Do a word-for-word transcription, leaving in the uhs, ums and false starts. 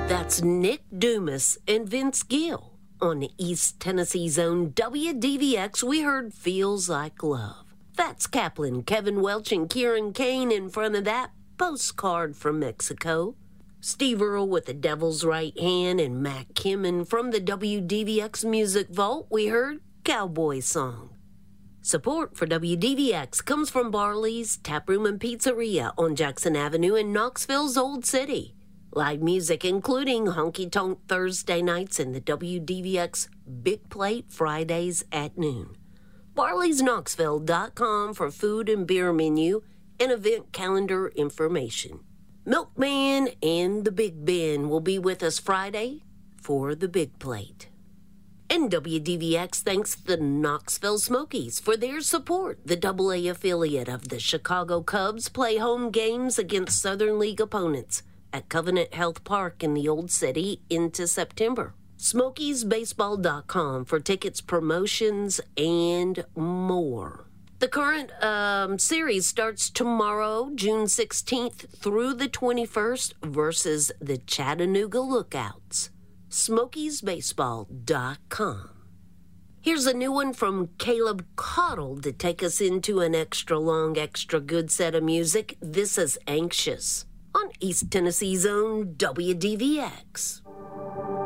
That's Nick Dumas and Vince Gill. On East Tennessee's own W D V X, we heard Feels Like Love. Fats Kaplan, Kevin Welch, and Kieran Kane in front of that, Postcard from Mexico. Steve Earle with The Devil's Right Hand, and Matt Kimmon from the W D V X Music Vault, we heard Cowboy Song. Support for W D V X comes from Barley's Taproom and Pizzeria on Jackson Avenue in Knoxville's Old City. Live music including Honky Tonk Thursday nights and the W D V X Big Plate Fridays at noon. Barleys Knoxville dot com for food and beer menu and event calendar information. Milkman and the Big Ben will be with us Friday for the Big Plate. And W D V X thanks the Knoxville Smokies for their support. The double A affiliate of the Chicago Cubs play home games against Southern League opponents at Covenant Health Park in the Old City into September. Smokies Baseball dot com for tickets, promotions, and more. The current um, series starts tomorrow, June sixteenth through the twenty-first versus the Chattanooga Lookouts. Smokies Baseball dot com. Here's a new one from Caleb Caudle to take us into an extra long, extra good set of music. This is Anxious on East Tennessee's own W D V X.